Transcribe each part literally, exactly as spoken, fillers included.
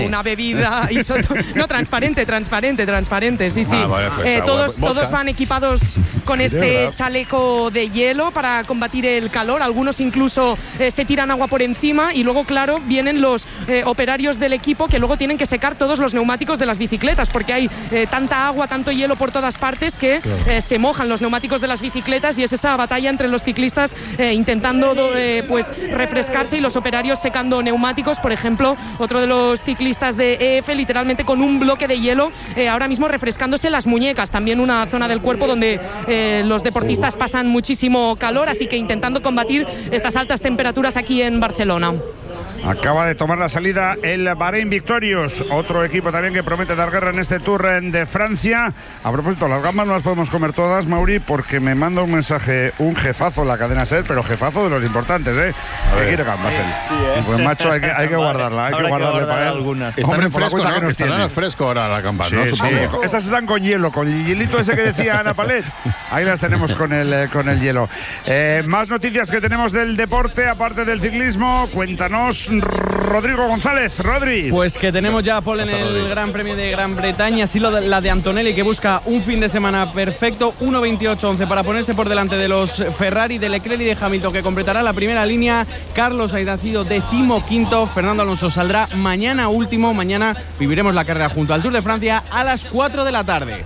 una bebida isoto no, transparente, transparente, transparente, sí, sí. Ah, vale, pues, eh, todos, todos van equipados con este chaleco de hielo para combatir el calor. Algunos incluso eh, se tiran agua por encima y luego, claro, vienen los eh, operarios del equipo que luego tienen que secar todos los neumáticos de las bicicletas porque hay eh, tanta agua, tanto hielo por todas partes que eh, se mojan los neumáticos de las bicicletas y es esa batalla entre los ciclistas eh, intentando eh, pues refrescarse y los operarios secando neumáticos. Por ejemplo, otro de los ciclistas de E F literalmente con un bloque de hielo eh, ahora mismo refrescándose las muñecas, también una zona del cuerpo donde eh, los deportistas pasan muchísimo calor, así que intentando combatir estas altas temperaturas aquí en Barcelona. Acaba de tomar la salida el Bahrein Victorious, otro equipo también que promete dar guerra en este Tour de Francia. A propósito, las gambas no las podemos comer todas, Mauri, porque me manda un mensaje un jefazo en la cadena SER, pero jefazo de los importantes, ¿eh? ¿Qué quiere gambas él? Sí, ¿eh? Pues macho, hay que, hay que guardarla, hay que guardarle para él. Algunas. Están Hombre, en fresco, por la ¿no? que nos Están tiene. en fresco ahora las gambas, sí, ¿no? Sí. Esas están con hielo, con el hielito ese que decía Ana Palet. Ahí las tenemos con el, eh, con el hielo. Eh, más noticias que tenemos del deporte, aparte del ciclismo. Cuéntanos, Rodrigo González. Rodri. Pues que tenemos ya pole en el Gran Premio de Gran Bretaña, así lo de, la de Antonelli, que busca un fin de semana perfecto, uno veintiocho once para ponerse por delante de los Ferrari, de Leclerc y de Hamilton, que completará la primera línea. Carlos Sainz ha sido decimoquinto, Fernando Alonso saldrá mañana último. Mañana viviremos la carrera junto al Tour de Francia a las cuatro de la tarde.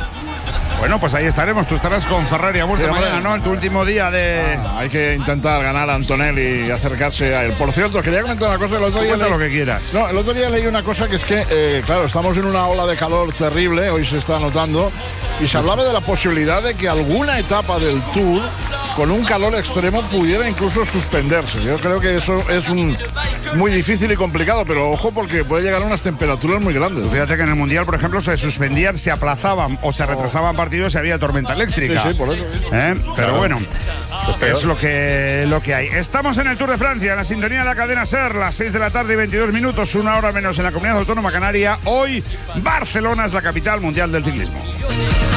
Bueno, pues ahí estaremos. Tú estarás con Ferrari a muerte sí, mañana, ¿no? En tu último día de... Ah, hay que intentar ganar a Antonelli y acercarse a él. Por cierto, quería comentar una cosa. El otro día Cuenta leí... lo que quieras. No, el otro día leí una cosa que es que, eh, claro, estamos en una ola de calor terrible, hoy se está notando, y se hablaba de la posibilidad de que alguna etapa del Tour, con un calor extremo, pudiera incluso suspenderse. Yo creo que eso es un muy difícil y complicado, pero ojo porque puede llegar a unas temperaturas muy grandes. Pues fíjate que en el Mundial, por ejemplo, se suspendían, se aplazaban o se retrasaban partidos si había tormenta eléctrica. Sí, sí, por eso. ¿Eh? Pero claro, bueno, es lo que, lo que hay. Estamos en el Tour de Francia, en la sintonía de la cadena SER, las seis de la tarde y veintidós minutos, una hora menos en la Comunidad Autónoma Canaria. Hoy, Barcelona es la capital mundial del ciclismo.